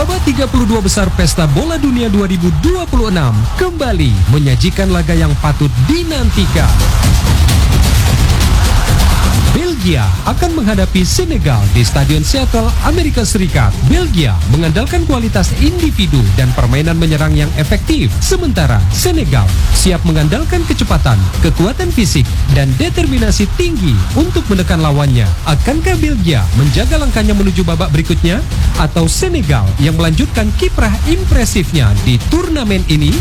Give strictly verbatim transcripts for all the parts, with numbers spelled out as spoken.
Babak tiga puluh dua besar Pesta Bola Dunia dua ribu dua puluh enam kembali menyajikan laga yang patut dinantikan. Belgia akan menghadapi Senegal di Stadion Seattle, Amerika Serikat. Belgia mengandalkan kualitas individu dan permainan menyerang yang efektif. Sementara Senegal siap mengandalkan kecepatan, kekuatan fisik, dan determinasi tinggi untuk menekan lawannya. Akankah Belgia menjaga langkahnya menuju babak berikutnya? Atau Senegal yang melanjutkan kiprah impresifnya di turnamen ini?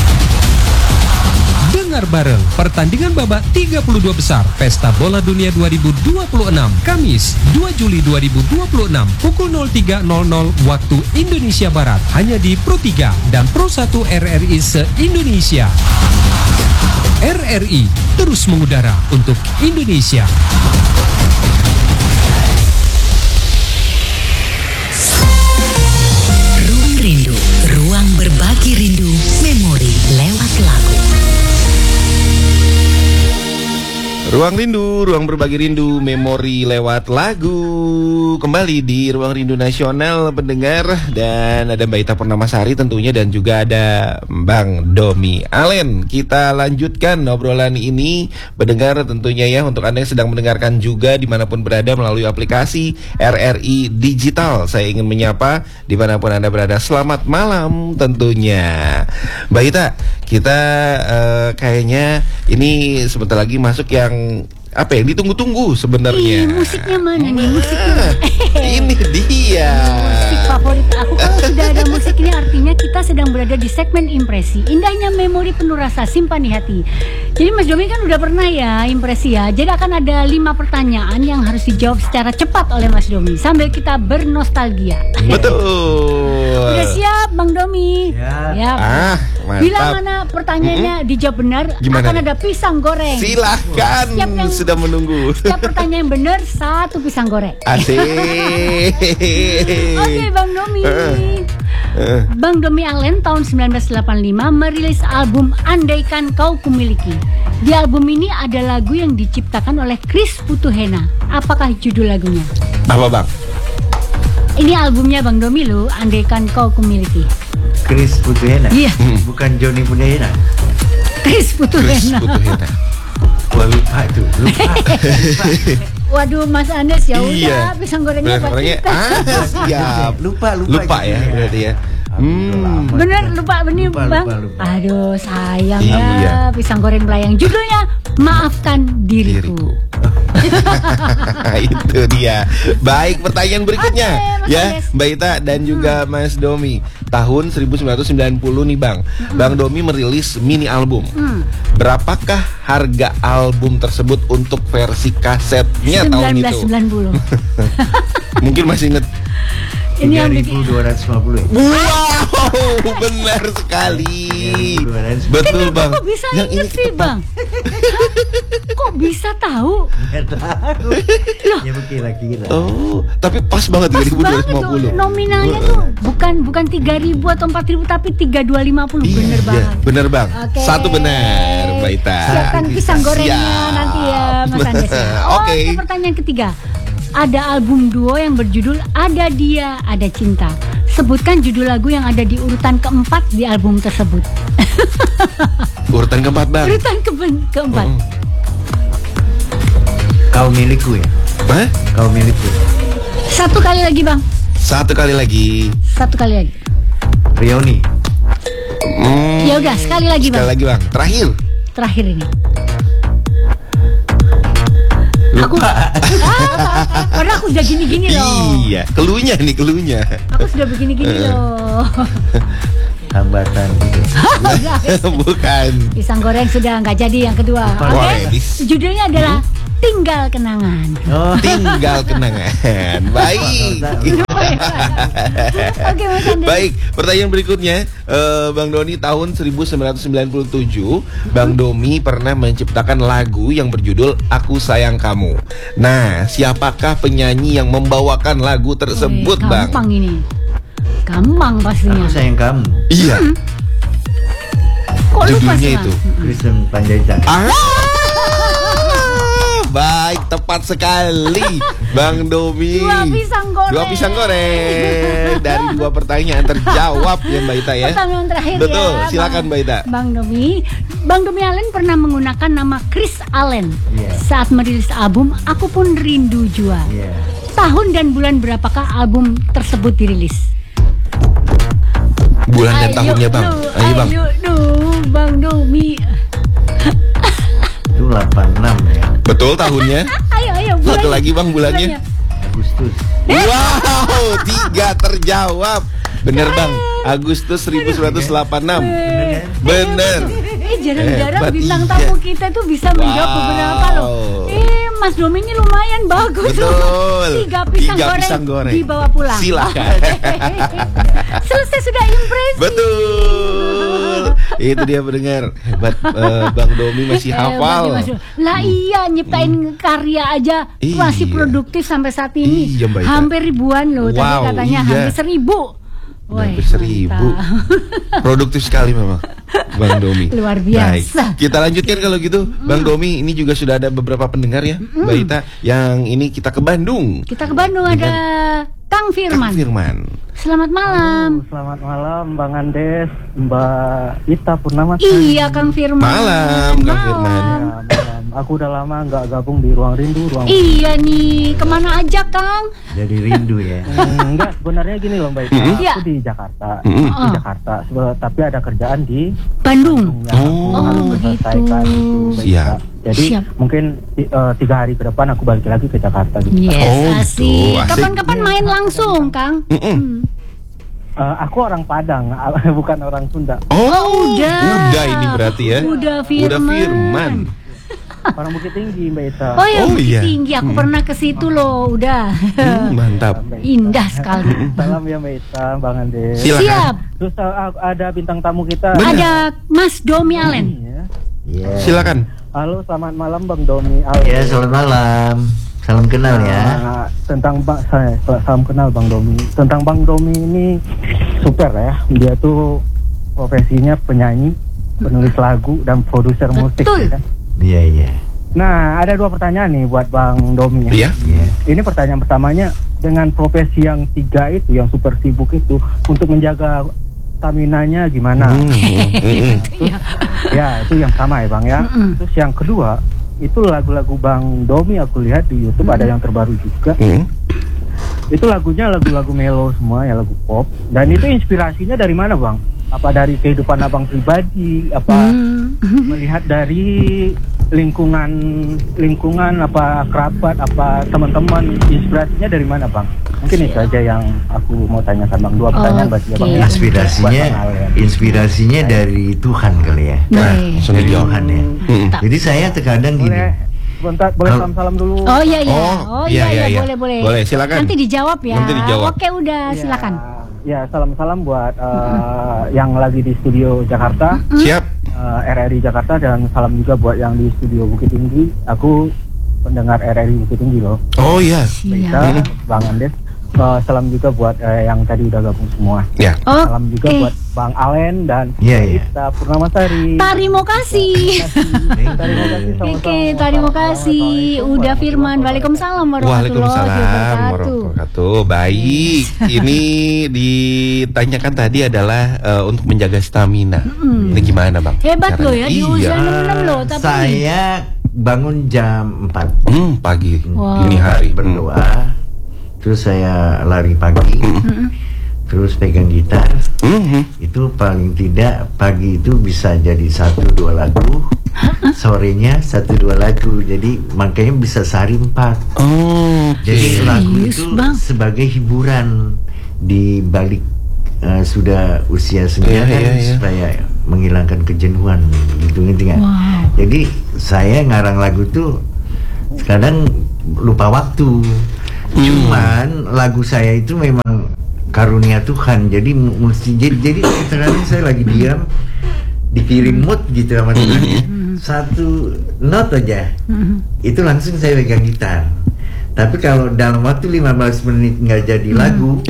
Dengar bareng pertandingan babak tiga puluh dua besar Pesta Bola Dunia dua ribu dua puluh enam Kamis dua Juli dua ribu dua puluh enam pukul nol tiga nol nol waktu Indonesia Barat hanya di Pro tiga dan Pro satu R R I se-Indonesia. R R I terus mengudara untuk Indonesia. Ruang Rindu, ruang berbagi rindu, memori lewat lagu. Ruang Rindu, ruang berbagi rindu, memori lewat lagu. Kembali di Ruang Rindu Nasional pendengar. Dan ada Mbak Ita Purnamasari tentunya, dan juga ada Bang Domi Alen. Kita lanjutkan obrolan ini pendengar tentunya ya, untuk Anda yang sedang mendengarkan juga dimanapun berada melalui aplikasi R R I Digital. Saya ingin menyapa dimanapun Anda berada, selamat malam tentunya. Mbak Ita, kita uh, kayaknya ini sebentar lagi masuk yang apa yang ditunggu-tunggu sebenarnya. Ih, musiknya mana nih? Musiknya ini dia musik favorit aku. Kalau sudah ada musik ini artinya kita sedang berada di segmen impresi. Indahnya memori penuh rasa, simpan di hati. Jadi Mas Domi kan udah pernah ya impresi ya. Jadi akan ada lima pertanyaan yang harus dijawab secara cepat oleh Mas Domi sambil kita bernostalgia. Betul. Udah siap Bang Domi? Ya. Ya. Ah, mantap. Bila mana pertanyaannya mm-hmm. dijawab benar, gimana akan nih? Ada pisang goreng. Silahkan. Siap yang sudah menunggu. Setiap pertanyaan yang benar satu pisang goreng. Asik. Oke Bang Domi. Uh, uh. Bang Domi Alen tahun sembilan belas delapan puluh lima merilis album Andaikan Kau Kumiliki. Di album ini ada lagu yang diciptakan oleh Chris Putuhena. Apakah judul lagunya? Apa Bang? Ini albumnya Bang Domi lo, Andaikan Kau Kumiliki. Chris Putuhena? Iya. Bukan Johnny Putuhena. Chris Putuhena. Chris Putuhena. Wah, lupa tuh, lupa. Waduh Mas Andes ya udah iya. pisang gorengnya buat kita. Ah, siap. Lupa, lupa. Lupa ya berarti ya. Hmm. Bener lupa benih lupa, Bang. Lupa, lupa. Aduh sayang iya. ya pisang goreng belayang. Judulnya Maafkan Diriku. Diriku. Itu dia. Baik, pertanyaan berikutnya okay, ya Andes. Mbak Ita dan juga hmm. Mas Domi. Tahun seribu sembilan ratus sembilan puluh nih Bang, hmm. Bang Domi merilis mini album. hmm. Berapakah harga album tersebut untuk versi kasetnya tahun itu? seribu sembilan ratus sembilan puluh. Mungkin masih inget. Ini tiga yang ribu dua ratus lima puluh. Wow, benar sekali. Betul Kenapa Bang. Kok bisa yang inget ini sih tepat. Bang? Kok bisa tahu? Nggak tahu. Loh. Ya kira-kira. Oh, tapi pas banget Pas tiga ribu dua ratus lima banget puluh. tuh. Nominalnya tuh bukan bukan tiga ribu atau empat ribu tapi tiga ribu dua ratus lima puluh. Iya, Bener iya, banget. bener Bang. Oke. Satu benar, Mbak Ita. Siapkan pisang gorengnya Siap. nanti ya Mas Andes. Oke. Oke, pertanyaan ketiga. Ada album duo yang berjudul Ada Dia, Ada Cinta. Sebutkan judul lagu yang ada di urutan keempat di album tersebut. Urutan keempat Bang. Urutan ke keempat. Oh. Kau milikku ya? Hah? Kau milikku. Satu kali lagi Bang. Satu kali lagi. Satu kali lagi. Rioni. Hmm. Ya udah sekali lagi Bang. Sekali lagi Bang. Terakhir. Terakhir ini. Lupa. Aku, ah, karena aku sudah gini-gini loh. Iya, keluhnya nih keluhnya. Aku sudah begini-gini loh. Hambatan gitu. Bukan. Pisang goreng sudah nggak jadi yang kedua. Oke. Boleh, Okay? bis. Judulnya adalah Tinggal Kenangan. Oh. Tinggal kenangan. Baik. Oke Mas Andes. Baik, pertanyaan berikutnya, uh, Bang Doni tahun seribu sembilan ratus sembilan puluh tujuh, Bang Domi pernah menciptakan lagu yang berjudul Aku Sayang Kamu. Nah, siapakah penyanyi yang membawakan lagu tersebut, eh, Bang? Gampang ini. Gampang pastinya. Aku sayang kamu. Iya. Hmm. Kok lupa Judulnya sih, itu. Bang? Kristen Panjaitan. Ah, baik, tepat sekali, Bang Domi. Dua pisang goreng. Dua pisang goreng. dari dua pertanyaan terjawab ya Mbak Ita ya. Pertanyaan terakhir Betul, ya. silakan Mbak Ita. Bang Domi, Bang Domi Allen pernah menggunakan nama Chris Allen Iya. saat merilis album Aku Pun Rindu Jua. Iya. Tahun dan bulan berapakah album tersebut dirilis? Bulan dan tahunnya Bang. Duh, Ayo Bang. Ayo duh, Bang Domi. Itu delapan puluh enam ya. Betul tahunnya. Ayo ayo. Satu bulannya. lagi Bang bulannya. Agustus. Wow, tiga terjawab. Bener Bang, Agustus seribu sembilan ratus delapan puluh enam. Bener. Eh jarang-jarang Hebat, bintang iya. tamu kita tuh bisa menjawab Wow. beberapa loh. Eh Mas Domi ini lumayan bagus loh. Betul. Tiga pisang, Tiga goreng, pisang goreng. dibawa pulang. Silakan. Selesai sudah impresi. Betul. Itu dia pendengar. Hebat eh, Bang Domi masih Eh, hafal. Mas Domi. Lah iya nyiptain karya aja Iya. masih produktif sampai saat ini. Iya, Mbak Ita. Hampir ribuan loh. Tadi Wow, katanya iya. hampir seribu. Hampir Woi, seribu. mantap. Produktif sekali memang Bang Domi. Luar biasa. Baik, kita lanjutkan kalau gitu Bang Domi. Ini juga sudah ada beberapa pendengar ya Mbak Ita. Yang ini kita ke Bandung. Kita ke Bandung ada Kang Firman. Kang Firman. Selamat malam. Selamat malam Bang Andes, Mbak Ita Purnama. Iya Kang Firman. Malam, Kang Malam. Firman. Ya, malam. Aku udah lama nggak gabung di Ruang Rindu, Ruang. Iya nih, kemana aja Kang? Jadi rindu ya. Hmm, enggak, sebenarnya gini loh Mbak Ita. Mm-mm. Aku Iya. di Jakarta, Mm-mm. di Oh. Jakarta. Sebe- Tapi ada kerjaan di Bandung. yang aku Oh, harus gitu. selesaikan gitu, Mbak Ita. Siap. Jadi Siap. mungkin ti- eh, tiga hari ke depan aku balik lagi ke Jakarta gitu. Yes, Oh, gitu. asik. Asik. Kapan-kapan main langsung Kang? Mm-mm. Hmm. Eh, aku orang Padang, bukan orang Sunda. Oh, udah. udah ini berarti ya. Udah Firman. Udah Firman. Orang Bukit Tinggi Mbak Ita. Oh ya, Oh, Bukit iya. Tinggi. Aku Hmm. pernah ke situ loh. Udah. Hmm, mantap. Mbak Ita. Indah sekali. Salam ya Mbak Ita, Bang Andes. Silakan. Siap. Terus uh, ada bintang tamu kita. Benar. Ada Mas Domi Allen. Ya. Iya. Silakan. Halo, selamat malam Bang Domi Allen. Ya, selamat malam. Salam kenal ya. Nah, tentang Bang saya salam kenal Bang Domi. Tentang Bang Domi ini super ya. Dia tuh profesinya penyanyi, penulis lagu dan produser musik. Betul. Ya kan? Iya, iya. Nah, ada dua pertanyaan nih buat Bang Domi. Ya. Iya. Iya. Ini pertanyaan pertamanya, dengan profesi yang tiga itu, yang super sibuk itu, untuk menjaga stamina-nya gimana? Hmm, hmm, hmm. Ya, itu yang sama ya Bang ya. Mm-mm. Terus yang kedua, itu lagu-lagu Bang Domi aku lihat di YouTube ada yang terbaru juga. Hmm. Itu lagunya lagu-lagu melo semua ya, lagu pop. Dan itu inspirasinya dari mana Bang? Apa dari kehidupan Abang pribadi? Apa Hmm. melihat dari lingkungan lingkungan apa kerabat apa teman-teman, inspirasinya dari mana Bang? Mungkin itu aja yang aku mau tanyakan Bang. Dua pertanyaan buat dia Bang. Oke. ya. Inspirasinya Buat Bang Allen. inspirasinya dari Tuhan kali ya. Nah, Baik. langsung Dari dijawab. Tuhan ya. Hmm. Jadi saya terkadang gini. Boleh sebentar, boleh Kalau- salam-salam dulu. Oh iya iya. Oh, Oh iya, iya iya, iya, iya. boleh boleh. Boleh, silakan. Nanti dijawab ya. Nanti dijawab. Oke, udah Ya, silakan. Ya, salam-salam buat uh, yang lagi di studio Jakarta, Siap. uh, R R I Jakarta, dan salam juga buat yang di studio Bukit Tinggi. Aku pendengar R R I Bukit Tinggi loh. Oh iya. Bisa, Siap. Bang Andes. Uh, salam juga buat uh, yang tadi udah gabung semua. Ya. Salam juga Oke. buat Bang Allen dan Iya, iya. kita Purnamasari. Terima kasih. Terima kasih sama-sama. Oke, terima kasih. Udah Firman. Waalaikumsalam warahmatullahi Waalaikumsalam wabarakatuh. warahmatullahi wabarakatuh. Baik, ini ditanyakan tadi adalah eh, untuk menjaga stamina. Ini gimana Bang? Hebat caranya? loh ya, di Iya. usia enam puluh enam loh, tapi Saya bangun jam empat. Hmm, pagi, Wow. dini hari. Berdoa. Terus saya lari pagi. Terus pegang gitar. Hmm. Itu paling tidak pagi itu bisa jadi satu dua lagu. Sorenya satu dua lagu. Jadi makanya bisa sehari empat. Oh, Jadi lagu Serius, itu Bang? sebagai hiburan di balik eh, sudah usia senja Iya, kan, iya, iya. supaya menghilangkan kejenuhan gitu ngerti nggak? Wow. Jadi saya ngarang lagu tuh kadang lupa waktu. Cuman lagu saya itu memang karunia Tuhan. Jadi mu- mesti jadi jadi kadang saya lagi diam dikirim mood gitu sama Tuhan ya. Satu not aja itu langsung saya pegang gitar. Tapi kalau dalam waktu lima belas menit nggak jadi lagu, ya.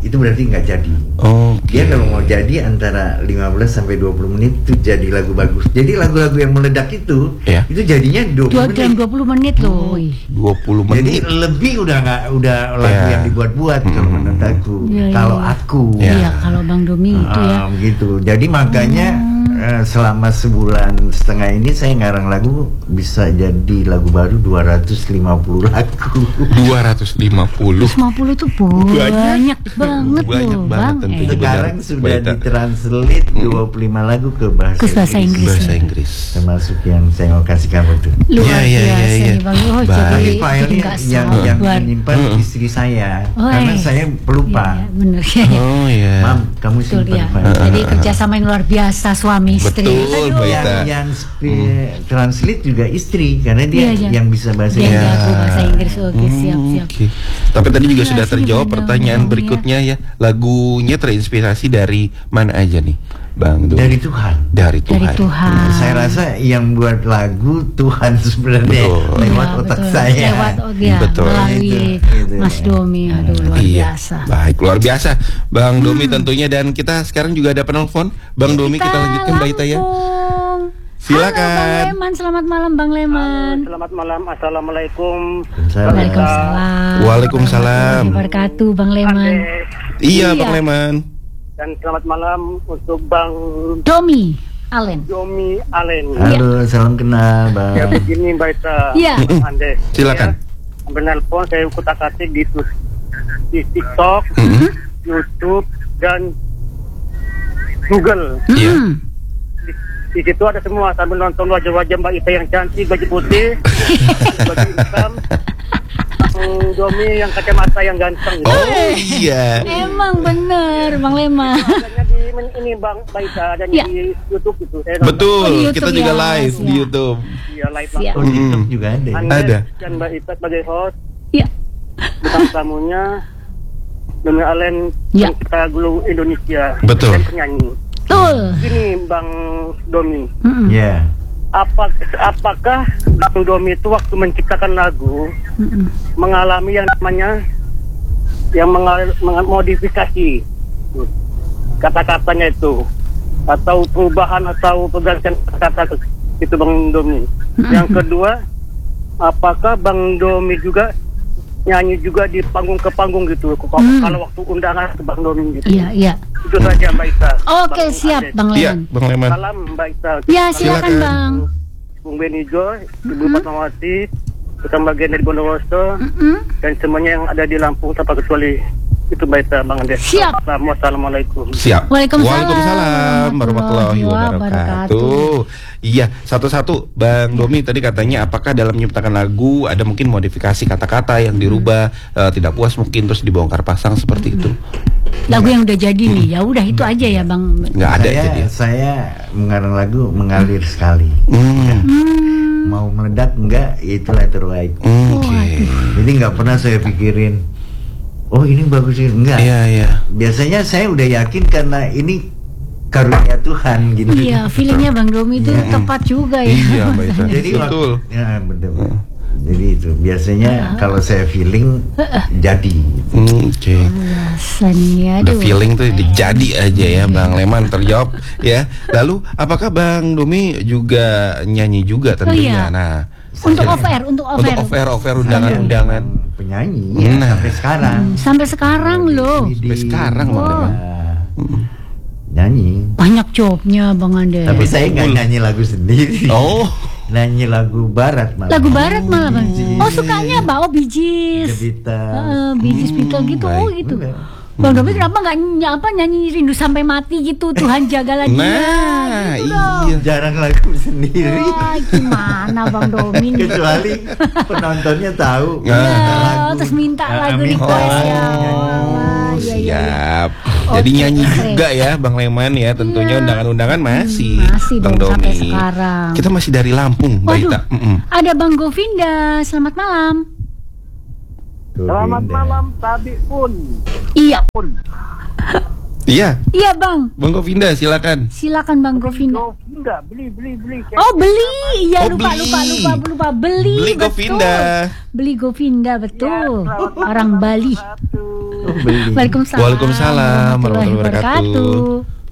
itu berarti nggak jadi. Oh, Dia kalau mau jadi antara lima belas sampai dua puluh menit itu jadi lagu bagus. Jadi lagu-lagu yang meledak itu, Iya. itu jadinya dua puluh Dua jam menit. dua puluh menit loh. Wih. dua puluh Jadi menit. lebih udah nggak udah lagu Iya. yang dibuat-buat kalau menurut aku. Iya, Kalau iya. aku, Iya. Iya, kalau Bang Domi itu ya. Ah, gitu. Jadi makanya eh, selama sebulan setengah ini saya ngarang lagu bisa jadi lagu baru dua ratus lima puluh lagu. dua ratus lima puluh. lima puluh itu banyak banget Banyak loh, banget Bang. tentunya. Eh, Sekarang Benar, sudah Baita. ditranslate dua puluh lima lagu ke bahasa, Ke bahasa Inggris. Bahasa Inggris. Termasuk yang saya mau kasih kamu tuh. luar Iya, iya, iya, biasa iya. nih Bang. Oh, Baik. jadi Tapi jadi filenya nggak yang yang sabar. menyimpan Hmm. istri saya, Oh, karena eh. saya pelupa. Iya, iya, bener ya, ya. Oh ya. Mam, kamu Betul simpan ya. file. Jadi kerjasama yang luar biasa suami istri. Betul, Aduh. Baita. Yang, yang spe- translate juga istri karena dia Iya, iya. yang bisa bahasa Dia Inggris. jago bahasa Inggris. Oke, siap, Hmm, siap. oke. Tapi tadi juga Iya sudah sih, terjawab benar, pertanyaan benar, berikutnya ya. Lagunya terinspirasi dari mana aja nih, Bang Domi? Dari Tuhan. Dari Tuhan. Dari Tuhan. Saya rasa yang buat lagu Tuhan sebenarnya Betul. lewat Iya, otak betul. saya. Lewat oh, ya, Betul. melalui Gitu, gitu. Mas Domi. Aduh, luar Iya, biasa. baik, luar biasa, Bang Domi tentunya. Dan kita sekarang juga ada penelpon, Bang Domi. Kita lanjutkan Mbak Ita ya. Lampung. Silakan. Halo Bang Leman, selamat malam Bang Leman. Selamat malam, assalamualaikum. Waalaikumsalam. Waalaikumsalam. Warahmatullahi wabarakatuh Bang Leman. Ade. Iya, Iya. Bang Leman. Dan selamat malam untuk Bang Domi Allen. Domi Allen. Halo, salam kenal, Bang. Ya begini Mbak Ita, Iya. Ande. Silakan. Ya, menelpon saya kutak-atik di, tu- di TikTok, Mhm. YouTube dan Google. Iya. Hmm. Di situ ada semua, sambil nonton wajah-wajah Mbak Ita yang cantik, baju putih, baju hitam, Bang Domi yang kacamata yang ganteng. Oh iya. Emang bener Bang Leman. Adanya di men- ini Bang Mbak Ita, adanya Ya. di YouTube itu. Saya nonton. Betul, Oh, di YouTube kita juga ya, live di siap. YouTube. Iya, live Siap. Oh, langsung. TikTok Mm. juga ada. ya? Anda Ada. dan Mbak Ita sebagai host, Iya. bukan tamunya, Domi Allen, Ya. kita guru Indonesia. Betul. Dan penyanyi. Betul. Gini Bang Domi, Mm-mm. Ya. apa, apakah Bang Domi itu waktu menciptakan lagu Mm-mm. mengalami yang namanya yang mengal- mengmodifikasi kata-katanya itu, atau perubahan atau pergantian kata itu Bang Domi? Yang kedua, apakah Bang Domi juga nyanyi juga di panggung ke panggung gitu, kalau Hmm. kalau waktu undangan ke Bang Domi gitu? Iya, iya. Itu saja Mbak Ita. Oke, Bang siap Ade. Bang Iya, Leman. Bang Leman. Salam Mbak Ita. Ya, silakan Silakan. Bang. Bung Benijo, Ibu Fatmawati, Tukang bagian dari Bondowoso, Mm-mm. dan semuanya yang ada di Lampung tanpa kecuali itu Mbak Ita, Bang Ade. Siap. Wassalamualaikum. Siap. Waalaikumsalam Waalaikumsalam warahmatullahi warahmatullahi wabarakatuh. Iya, satu-satu Bang Domi tadi katanya apakah dalam menciptakan lagu ada mungkin modifikasi kata-kata yang dirubah, eh, tidak puas mungkin terus dibongkar pasang seperti itu. Lagu yang udah jadi nih, ya udah itu aja ya Bang. Nggak ada saya, jadi. saya mengarang lagu mengalir sekali. Hmm. Hmm. Mau meledak enggak, ya itulah terbaik. Hmm, Oke. Jadi nggak pernah saya pikirin, oh ini bagus ini enggak. Iya, iya. Biasanya saya udah yakin karena ini karunia Tuhan gitu. Iya, feelingnya Bang Domi itu Iya. tepat juga ya. Iya, Mbak Ita. Jadi Betul. waktu, ya betul. Jadi itu biasanya kalau saya feeling jadi. Hmm, Oke. Rasanya The aduh. feeling tuh jadi aja ya Bang Leman, terjawab ya. Lalu apakah Bang Domi juga nyanyi juga tentunya? iya. Nah, Untuk off air, untuk off untuk air. off air, off air undangan-undangan. Penyanyi ya, Nah. sampai sekarang. Sampai sekarang loh. Di- Sampai sekarang, Bang ya, Leman. nyanyi. Banyak jobnya Bang Ade. Tapi saya nggak nyanyi lagu sendiri. Oh, Nyanyi lagu barat malah. Lagu barat malah Bang. Bee Gees. Oh, sukanya Mbak Oh Bee Gees. The Beatles. Heeh, Bee Gees, Beatles gitu. Oh baik. gitu. Enggak. Bang Domi kenapa nggak ny- apa nyanyi rindu sampai mati gitu, Tuhan jagalah dia. nah, gitu dong. iya. Jarang lagu sendiri. Wah, gimana Bang Domi nih? Kecuali penontonnya tahu. Ya, lagu. terus minta Ah, lagu minta. request ya. Oh, Wah, Oh, iya, iya, iya. siap. Oke, Jadi nyanyi keren. juga ya Bang Leman ya. Tentunya Iya. undangan-undangan masih. Hmm, masih Bang dong, sampai Domi. sekarang. Kita masih dari Lampung, Mbak Waduh, Ita. Mm-mm. ada Bang Govinda. Selamat malam. Selamat malam, Tabi pun. Iya, Pun. Iya, iya Bang. Bang Govinda silakan. Silakan Bang Govinda. Oh, enggak, beli, beli, beli. Oh beli, iya Oh, lupa, beli. lupa lupa lupa beli, Beli betul. Govinda. Beli Govinda betul. Orang Bali. Satu. Beli. Waalaikumsalam. Waalaikumsalam warahmatullahi wabarakatuh.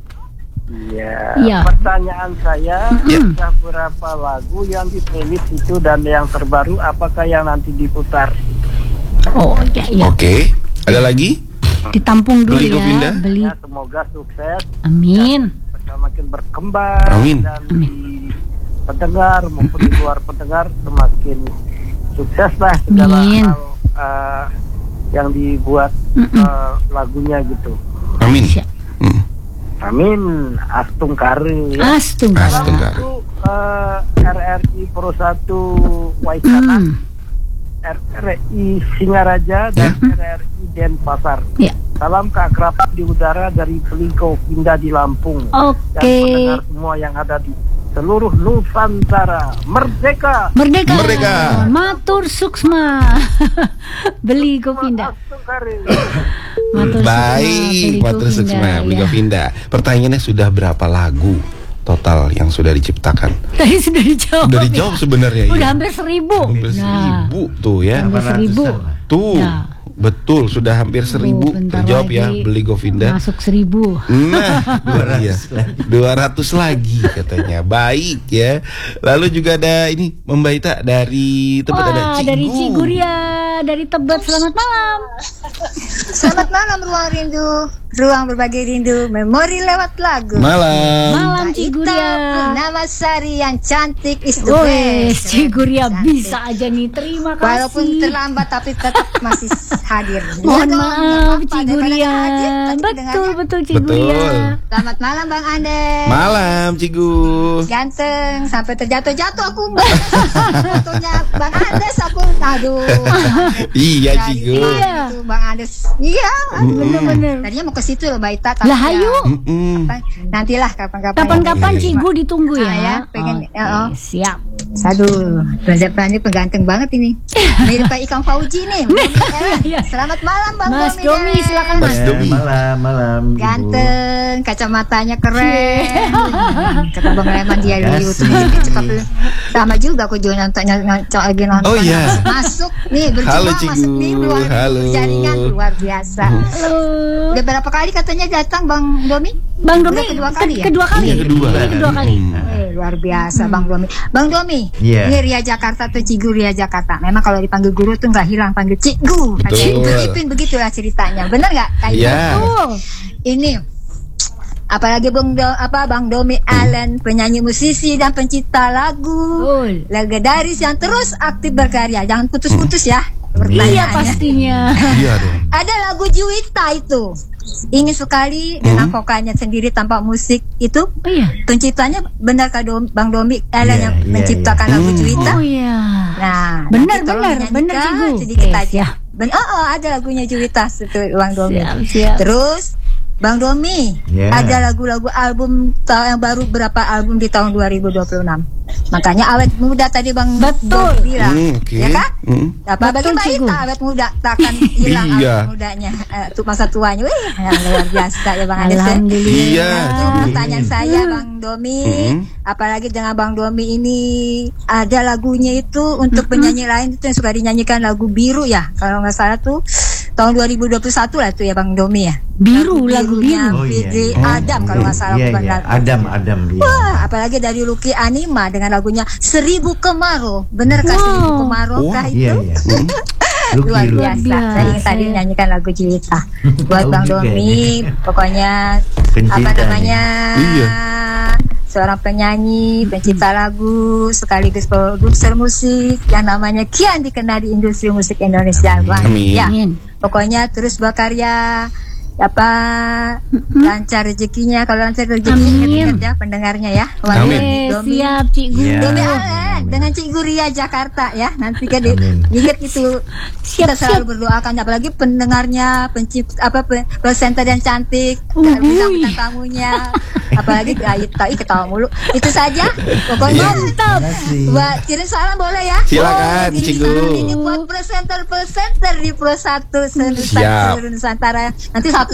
Iya. Iya. Pertanyaan saya, Ya. ada berapa lagu yang di playlist itu dan yang terbaru apakah yang nanti diputar? Oh, ya, ya. Oke, ada lagi? Ditampung dulu Beli ya. Govinda. Beli. Ya, semoga sukses, Amin. semakin berkembang Amin. dan di pendengar maupun di luar pendengar semakin sukses lah segala Amin. hal uh, yang dibuat Mm-mm. uh, lagunya gitu. Amin. Siap. Hmm. Amin. Astung kari. Ya. Astung. Astung. Salam untuk uh, R R I Pro satu Waikana, Hmm. R R I Singaraja dan R R I Denpasar. Ya. Salam keakraban di udara dari Beliko Pindah di Lampung. Dan Oke. pendengar semua yang ada di seluruh Nusantara. Merdeka. Merdeka. Merdeka. Matur suksma. Beli Govinda. Astung kari. Matur Baik, Matur Suksma, Beli ya. Govinda. Pertanyaannya sudah berapa lagu total yang sudah diciptakan? Tadi sudah dijawab. Sudah dijawab sebenarnya. Udah iya. hampir seribu. Hampir Nah, seribu tuh ya. hampir seribu. Tuh, Ya. betul sudah hampir seribu bentar terjawab ya lagi Beli Govinda. Masuk seribu. Nah, iya. dua ratus lagi katanya. Baik ya. Lalu juga ada ini Membaita dari Tebet, ada Wah, Cigu. dari Ciguria, dari Tebet. Selamat malam. Selamat malam Ruang Rindu, Ruang Berbagi Rindu, Memori lewat lagu. Malam. Malam Mbak Ita Ciguria. Nama Sari yang cantik is the Woi, best. Ciguria Cantik. bisa aja nih. Terima kasih. Walaupun terlambat tapi tetap masih hadir. Mohon Iya dong, nggak maaf apa-apa, daripada Ciguria. nggak hadir, tapi Betul dengarnya. betul Ciguria. Betul. Selamat malam Bang Andes. Malam Cigu. Ganteng sampai terjatuh-jatuh aku. Fotonya Bang Andes aku. Aduh. Iya Dari Cigu. kemarin Iya. itu Bang Andes. Iya. Bener-bener. Tadinya mau ke situ loh Mbak Ita. tapi Lah ya, ayo. Mm-mm. nantilah kapan-kapan. Kapan-kapan Iya, iya. Cigu ditunggu ya. Ah, ya, pengen- Oke, ya, oh. siap. Aduh, Pranjat-Pranjat pengganteng banget ini. Mirip kayak Ikang Fauji nih. Iya. Selamat malam Bang Mas Domi. Domi, deh. silakan Mas. Mas Domi. Malam, malam. Ibu. Ganteng, kacamatanya keren. Kata Bang Leman dia di Kasih. YouTube ini cakep. Sama juga aku juga nonton nonton lagi nonton. Oh, iya. Masuk nih Halo, berjuang Cigu. masuk nih luar Halo. jaringan luar biasa. Halo. Udah berapa kali katanya datang Bang Domi? Bang Domi Udah kedua kali ya? Kedua kali. Iya, kedua. Ini kedua kali. Hmm. Eh, luar biasa Bang Domi. Bang Domi, Iya. ini Ria Jakarta tuh Cigu Ria Jakarta. Memang kalau dipanggil guru tuh nggak hilang panggil Cigu. Betul. Cigu Ipin begitulah ceritanya. Bener nggak? Kayak Iya. gitu. Ini apalagi Bang Do, apa Bang Domi Allen, penyanyi musisi dan pencipta lagu Betul. legendaris yang terus aktif berkarya. Jangan putus-putus ya. Iya Pertanyaannya. pastinya. Iya dong. Ada lagu Juwita itu. Ingin sekali dengan Hmm. vokalnya sendiri tanpa musik itu Oh iya. penciptanya benar Kak Dom, Bang Domi Ellen Iya, yang iya, menciptakan iya. lagu Hmm. Juwita. Oh iya. Nah, Benar, nanti tolong benar, dinyanyikan benar, Cigu. sedikit Oke, aja. siap. Ben, oh, oh, ada lagunya Juwita itu Bang Domi. Siap, siap. Terus Bang Domi, Ya. ada lagu-lagu album ta- yang baru berapa album di tahun dua ribu dua puluh enam. Makanya awet muda tadi Bang Betul. Domi bilang. Hmm, oke. Ya kan? Hmm. Apa bagi Betul, Mbak Cigu. Ita awet muda takkan hilang Iya. awet mudanya eh, tuh masa tuanya. Wih, ya, luar biasa ya Bang Ades. ya. Alhamdulillah. Iya, Itu Cigu. pertanyaan saya Bang Domi, Mm-mm. apalagi dengan Bang Domi ini ada lagunya itu untuk penyanyi lain itu yang suka dinyanyikan lagu Biru ya, kalau nggak salah tuh tahun dua ribu dua puluh satu lah tuh ya Bang Domi ya. Biru, lagu Birunya Biru. Oh, iya, Fitri iya. Adam kalau nggak salah Iya, bukan iya. lagu. Adam, Adam. Iya. Wah, apalagi dari Lucky Anima dengan lagunya Seribu Kemarau. Bener kah Wow. Seribu Kemarau Oh, kah Iya, itu? iya. Hmm. Lucky, Luar Lucky. biasa. biasa, Saya ingin tadi ya. nyanyikan lagu Juwita buat Tahu Bang juga Domi. ya. Pokoknya Pencinta apa namanya? Iya. Seorang penyanyi, pencipta lagu, sekaligus produser musik yang namanya kian dikenal di industri musik Indonesia, Bang. Amin. Ya. Amin. Pokoknya terus berkarya apa lancar rezekinya, kalau lancar rezekinya Amin. ingat-ingat ya pendengarnya ya. Wah, Amin. Domi, Eh, Domi. siap Cikgu. Iya. Domi Amin. Allen dengan Cikgu Ria Jakarta ya. Nanti kan di- Amin. ingat itu. Siap, Kita selalu berdoakan apalagi pendengarnya, pencipta apa pe- presenter yang cantik, Uhuy. bintang-bintang tamunya. Apalagi Ayu tai ketawa mulu. Itu saja. Pokoknya Terima kasih. buat kirim salam boleh ya? Silakan, kirim Cikgu. salam ini buat presenter-presenter di Pro satu Siap. Nusantara. Nanti satu